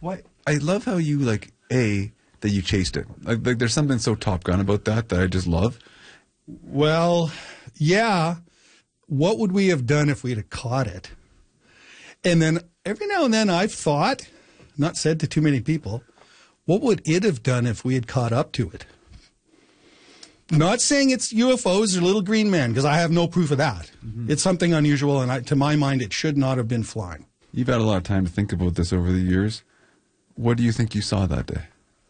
Why? I love how you, that you chased it. Like there's something so Top Gun about that I just love. Well, yeah. What would we have done if we'd have caught it? And then every now and then I've thought, not said to too many people, what would it have done if we had caught up to it? Not saying it's UFOs or little green men, because I have no proof of that. Mm-hmm. It's something unusual, and to my mind, it should not have been flying. You've had a lot of time to think about this over the years. What do you think you saw that day?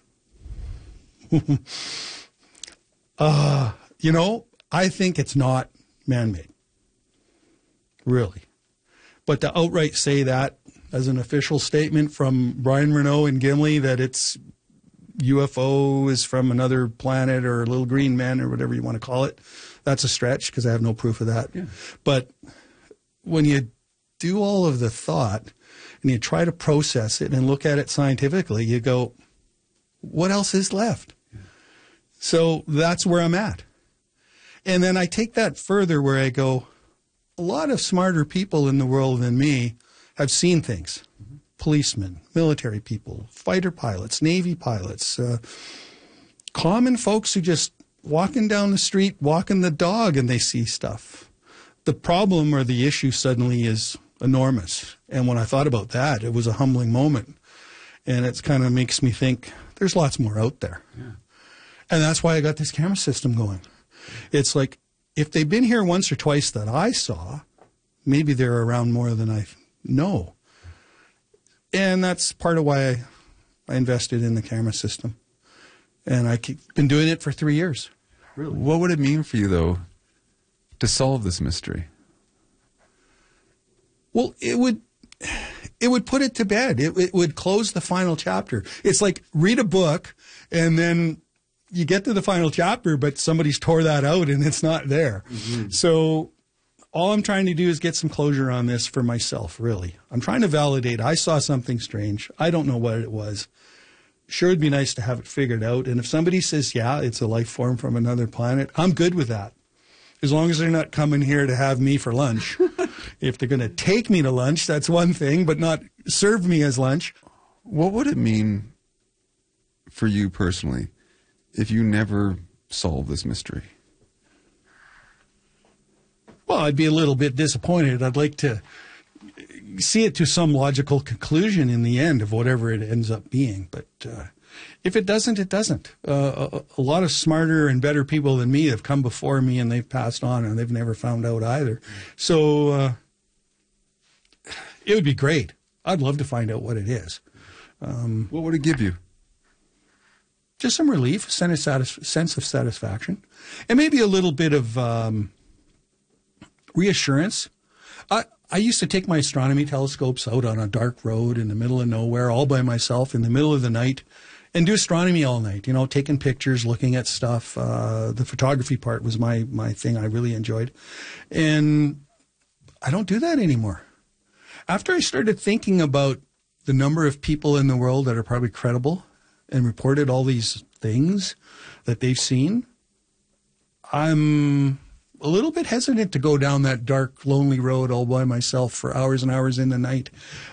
I think it's not man-made. Really. But to outright say that as an official statement from Brian Renault and Gimli that it's UFO is from another planet or little green men or whatever you want to call it, that's a stretch because I have no proof of that. Yeah. But when you do all of the thought and you try to process it and look at it scientifically, you go, what else is left? Yeah. So that's where I'm at. And then I take that further where I go, a lot of smarter people in the world than me have seen things. Mm-hmm. Policemen, military people, fighter pilots, Navy pilots, common folks who just walking down the street, walking the dog, and they see stuff. The problem or the issue suddenly is enormous. And when I thought about that, it was a humbling moment. And it kind of makes me think there's lots more out there. Yeah. And that's why I got this camera system going. It's like, if they've been here once or twice that I saw, maybe they're around more than I know. And that's part of why I invested in the camera system. And I've been doing it for 3 years. Really? What would it mean for you, though, to solve this mystery? Well, it would put it to bed. It would close the final chapter. It's like read a book and then you get to the final chapter, but somebody's tore that out and it's not there. Mm-hmm. So all I'm trying to do is get some closure on this for myself, really. I'm trying to validate. I saw something strange. I don't know what it was. Sure, it'd be nice to have it figured out. And if somebody says, yeah, it's a life form from another planet, I'm good with that. As long as they're not coming here to have me for lunch. If they're going to take me to lunch, that's one thing, but not serve me as lunch. What would it mean for you personally if you never solve this mystery? Well, I'd be a little bit disappointed. I'd like to see it to some logical conclusion in the end of whatever it ends up being. But if it doesn't, it doesn't. A lot of smarter and better people than me have come before me and they've passed on and they've never found out either. So it would be great. I'd love to find out what it is. What would it give you? Just some relief, a sense of satisfaction, and maybe a little bit of reassurance. I used to take my astronomy telescopes out on a dark road in the middle of nowhere, all by myself in the middle of the night, and do astronomy all night, taking pictures, looking at stuff. The photography part was my thing I really enjoyed. And I don't do that anymore. After I started thinking about the number of people in the world that are probably credible and reported all these things that they've seen, I'm a little bit hesitant to go down that dark, lonely road all by myself for hours and hours in the night,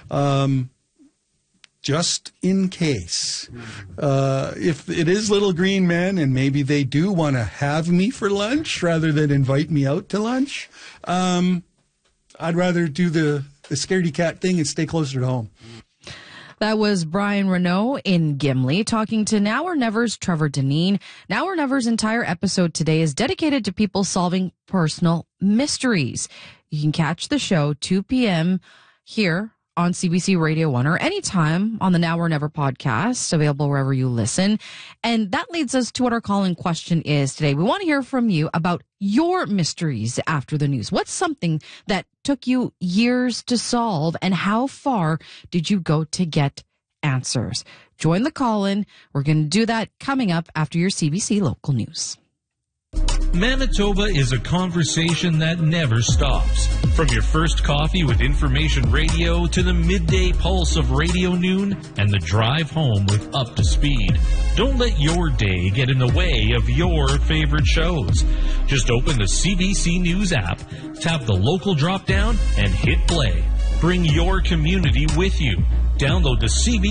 just in case. If it is little green men and maybe they do want to have me for lunch rather than invite me out to lunch, I'd rather do the scaredy cat thing and stay closer to home. That was Brian Renault in Gimli talking to Now or Never's Trevor Deneen. Now or Never's entire episode today is dedicated to people solving personal mysteries. You can catch the show 2 p.m. here on CBC Radio 1 or anytime on the Now or Never podcast, available wherever you listen. And that leads us to what our call-in question is today. We want to hear from you about your mysteries after the news. What's something that took you years to solve, and how far did you go to get answers? Join the call-in. We're going to do that coming up after your CBC local news. Manitoba is a conversation that never stops. From your first coffee with Information Radio to the midday pulse of Radio Noon and the drive home with Up to Speed. Don't let your day get in the way of your favorite shows. Just open the CBC News app, tap the local drop-down, and hit play. Bring your community with you. Download the CBC